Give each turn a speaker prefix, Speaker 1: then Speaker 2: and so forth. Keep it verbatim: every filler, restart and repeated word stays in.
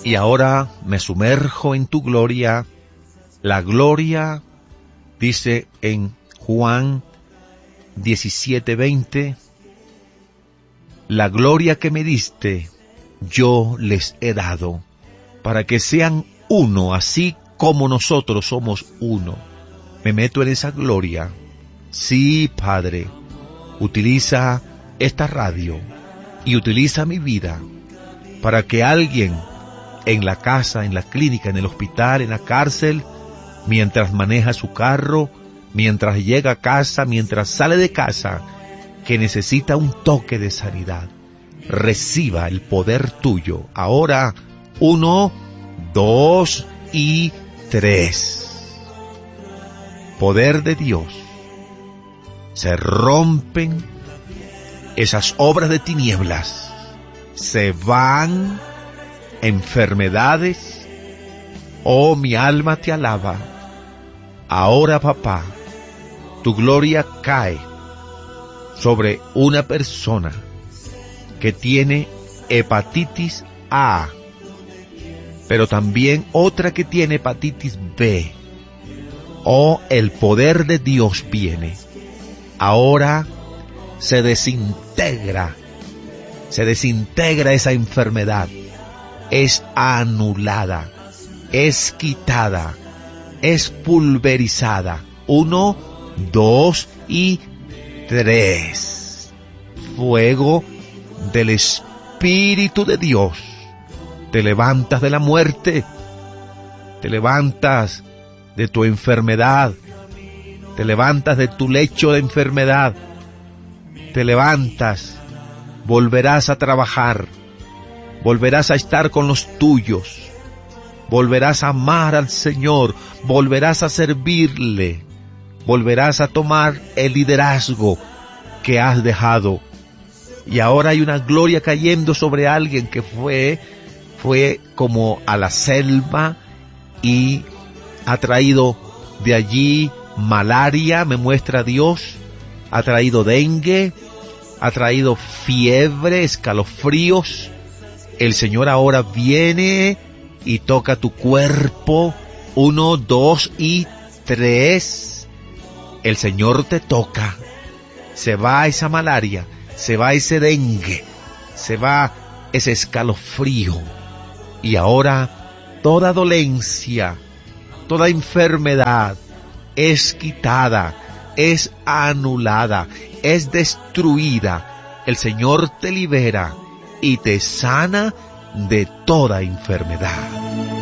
Speaker 1: Y ahora me sumerjo en tu gloria. La gloria, dice en Juan diecisiete veinte, la gloria que me diste, yo les he dado, para que sean uno, así como nosotros somos uno. Me meto en esa gloria. Sí, Padre, utiliza esta radio y utiliza mi vida para que alguien en la casa, en la clínica, en el hospital, en la cárcel, mientras maneja su carro, mientras llega a casa, mientras sale de casa, que necesita un toque de sanidad, reciba el poder tuyo. Ahora, uno, dos y tres. Poder de Dios. Se rompen esas obras de tinieblas. Se van enfermedades. Oh, mi alma te alaba. Ahora, papá, tu gloria cae sobre una persona que tiene hepatitis A, pero también otra que tiene hepatitis B. Oh, el poder de Dios viene. Ahora se desintegra, se desintegra esa enfermedad. Es anulada, es quitada, es pulverizada. Uno, dos y tres. Fuego del Espíritu de Dios. Te levantas de la muerte, te levantas de tu enfermedad, te levantas de tu lecho de enfermedad, te levantas, volverás a trabajar, volverás a estar con los tuyos, volverás a amar al Señor, volverás a servirle, volverás a tomar el liderazgo que has dejado. Y ahora hay una gloria cayendo sobre alguien que fue, fue como a la selva y ha traído de allí malaria, me muestra Dios, ha traído dengue, ha traído fiebre, escalofríos. El Señor ahora viene y toca tu cuerpo. Uno, dos y tres. El Señor te toca. Se va esa malaria, se va ese dengue, se va ese escalofrío. Y ahora toda dolencia, toda enfermedad es quitada, es anulada, es destruida. El Señor te libera y te sana de toda enfermedad.